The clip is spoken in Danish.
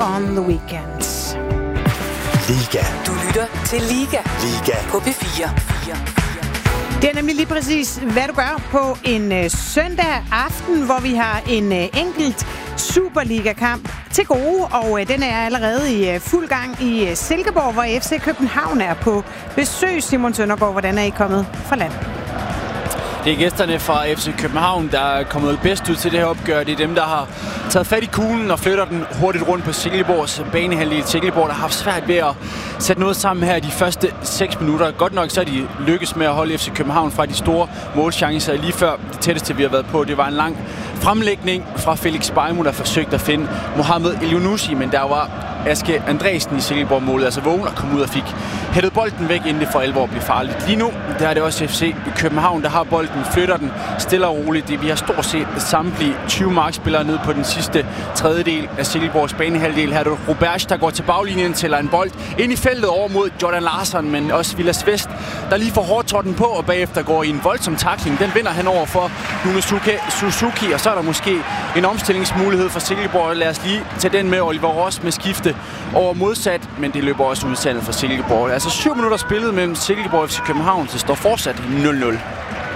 on the Weekend. Liga. Du lytter til Liga. Liga. På P4. Det er nemlig lige præcis, hvad du gør på en søndag aften, hvor vi har en enkelt Superliga-kamp til gode, og den er allerede i fuld gang i Silkeborg, hvor FC København er på besøg. Simon Søndergaard, hvordan er I kommet fra land? Det er gæsterne fra FC København, der er kommet bedst ud til det her opgør. Det er dem, der har taget fat i kuglen og flytter den hurtigt rundt på Silkeborgs banehalvdel. Silkeborg, der har haft svært ved at sætte noget sammen her i de første 6 minutter. Godt nok så er de lykkes med at holde FC København fra de store målchancer. Lige før det tætteste, vi har været på, det var en lang fremlægning fra Felix Bejmo, der forsøgte at finde Mohamed Elyounoussi, men der var Aske Andresen i Silkeborg-målet, altså vågen og kom ud og fik hættet bolden væk, inden det for alvor blev farligt. Lige nu, der er det også FC København, der har bolden, flytter den stille og roligt. Vi har stort set samtlige 20 markspillere ned på den sidste tredjedel af Silkeborgs banehalvdel. Her er det Roberts, der går til baglinjen, tæller en bold ind i feltet over mod Jordan Larsson, men også Vilas Vest, der lige får hårdtråden på, og bagefter går i en voldsom tackling. Den vinder han over for Yunosuke Suzuki, og så er der måske en omstillingsmulighed for Silkeborg. Lad os lige tage den med Oliver Ross med skifte over modsat, men det løber også udsandet for Silkeborg. Altså 7 minutter spillet mellem Silkeborg og FC København, så står fortsat 0-0.